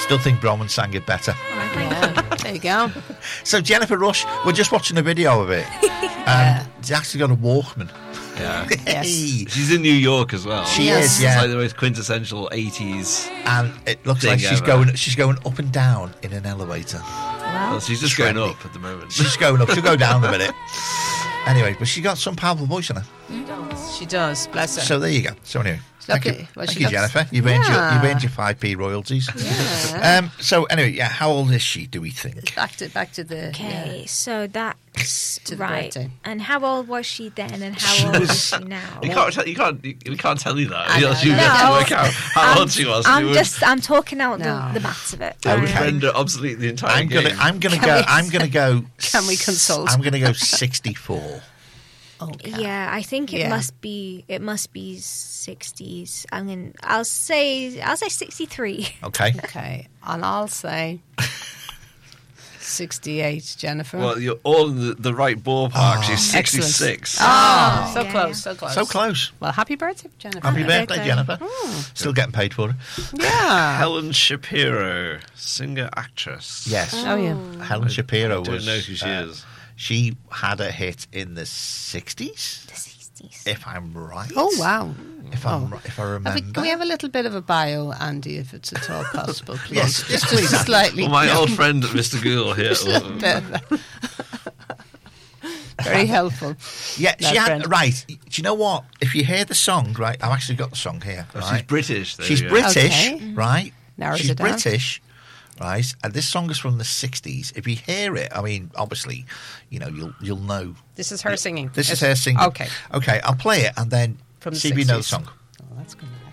Still think Bronwyn sang it better. Yeah, there you go. So Jennifer Rush, we're just watching a video of it. She's actually got a Walkman. Yeah. Yes. Hey. She's in New York as well. She Yes. is, yeah. It's like the most quintessential 80s. And it looks Thing like ever. she's going up and down in an elevator. Well, she's just going up at the moment. She's going up. She'll go down in a minute. Anyway, but she got some powerful voice in her. She does, bless her. So there you go. So anyway, thank lucky. you, Well, thank she you, looks- Jennifer. You've earned your 5p royalties. Yeah. So anyway, yeah. How old is she? Do we think? back to the Okay, so that's To the right. birthday. And how old was she then, and how old is she now? We can't tell you that. I know, You no. have to work out how old she was. I'm talking out No. the maths of it. It would Okay. render obsolete the entire I'm game. gonna Can go. Can we consult? I'm gonna go 64. Okay. Yeah, I think it Yeah. must be 60s. I'll say 63. Okay. Okay, and I'll say 68, Jennifer. Well, you're all in the right ballpark. She's Excellent. 66. so yeah, close, so close. So close. Well, happy birthday, Jennifer. Happy birthday, birthday. Jennifer. Still getting paid for it. Yeah. Helen Shapiro, singer actress. Yes. Oh, yeah. Helen Shapiro Don't was. know who she is. She had a hit in the 60s, The 60s. if I'm right. Oh, wow. If I remember. Can we have a little bit of a bio, Andy, if it's at all possible, please? Yes, yes, just please, Andy. slightly. Well, my old friend Mr. Google here. Very helpful. Yeah, she That had, friend. right. Do you know what? If you hear the song, right, I've actually got the song here. She's Right? British. There She's you go. British, Okay. right? Narrows She's it down. British, right? And this song is from the 60s. If you hear it, I mean, obviously, you'll know. This is her singing. This is her singing. Okay. Okay, I'll play it and then From the see if you know the 60s. song. Oh, that's good.